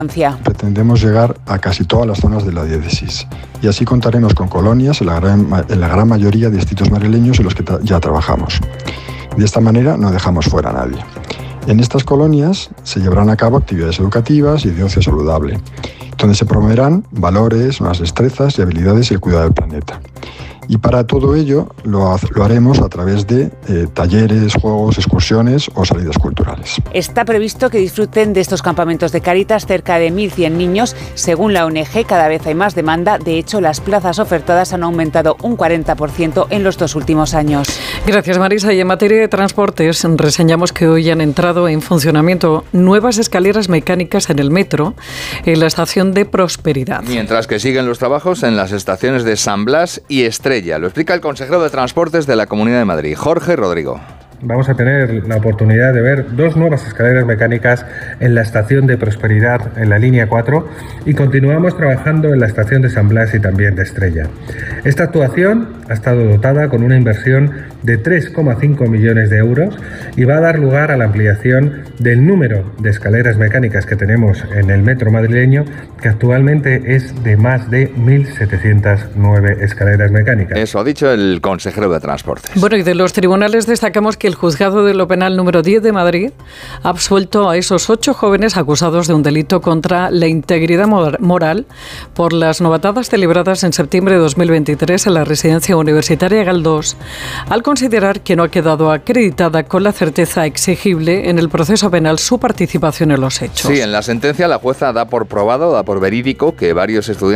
Pretendemos llegar a casi todas las zonas de la diócesis y así contaremos con colonias en la gran mayoría de distritos madrileños en los que ya trabajamos. De esta manera no dejamos fuera a nadie. En estas colonias se llevarán a cabo actividades educativas y de ocio saludable, donde se promoverán valores, nuevas destrezas y habilidades y el cuidado del planeta. Y para todo ello lo haremos a través de talleres, juegos, excursiones o salidas culturales. Está previsto que disfruten de estos campamentos de Cáritas cerca de 1.100 niños. Según la ONG, cada vez hay más demanda. De hecho, las plazas ofertadas han aumentado un 40% en los 2 últimos años. Gracias, Marisa. Y en materia de transportes, reseñamos que hoy han entrado en funcionamiento nuevas escaleras mecánicas en el metro, en la estación de Prosperidad. Mientras que siguen los trabajos en las estaciones de San Blas y Estrella. Lo explica el consejero de Transportes de la Comunidad de Madrid, Jorge Rodrigo. Vamos a tener la oportunidad de ver 2 nuevas escaleras mecánicas en la estación de Prosperidad, en la línea 4, y continuamos trabajando en la estación de San Blas y también de Estrella. Esta actuación ha estado dotada con una inversión de 3,5 millones de euros y va a dar lugar a la ampliación del número de escaleras mecánicas que tenemos en el metro madrileño, que actualmente es de más de 1.709 escaleras mecánicas. Eso ha dicho el consejero de Transportes. Bueno, y de los tribunales destacamos que el Juzgado de lo Penal número 10 de Madrid ha absuelto a esos 8 jóvenes acusados de un delito contra la integridad moral por las novatadas celebradas en septiembre de 2023 en la residencia universitaria Galdós, al considerar que no ha quedado acreditada con la certeza exigible en el proceso penal su participación en los hechos. Sí, en la sentencia la jueza da por probado, da por verídico que varios estudiantes